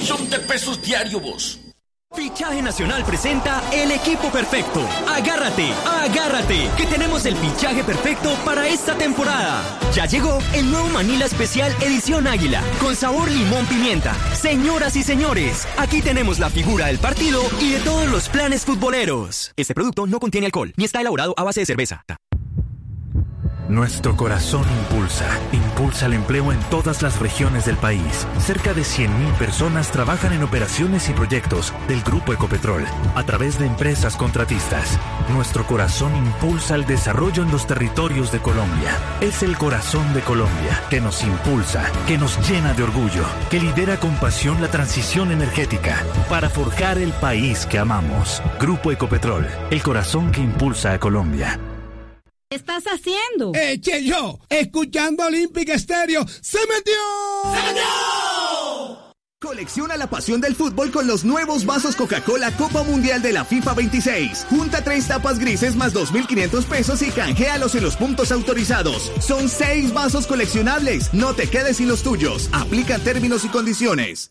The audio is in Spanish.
1,000,000 diario, vos. Fichaje Nacional presenta el equipo perfecto. Agárrate, agárrate, que tenemos el fichaje perfecto para esta temporada. Ya llegó el nuevo Manila Especial Edición Águila, con sabor limón pimienta. Señoras y señores, aquí tenemos la figura del partido y de todos los planes futboleros. Este producto no contiene alcohol, ni está elaborado a base de cerveza. Nuestro corazón impulsa el empleo en todas las regiones del país. Cerca de 100,000 personas trabajan en operaciones y proyectos del Grupo Ecopetrol a través de empresas contratistas. Nuestro corazón impulsa el desarrollo en los territorios de Colombia. Es el corazón de Colombia que nos impulsa, que nos llena de orgullo, que lidera con pasión la transición energética para forjar el país que amamos. Grupo Ecopetrol, el corazón que impulsa a Colombia. ¿Qué estás haciendo? Yo, escuchando Olímpica Estéreo. ¡Se metió! ¡Se metió! Colecciona la pasión del fútbol con los nuevos vasos Coca-Cola Copa Mundial de la FIFA 26. Junta 3 tapas grises más 2.500 pesos y canjealos en los puntos autorizados. Son 6 vasos coleccionables. No te quedes sin los tuyos. Aplican términos y condiciones.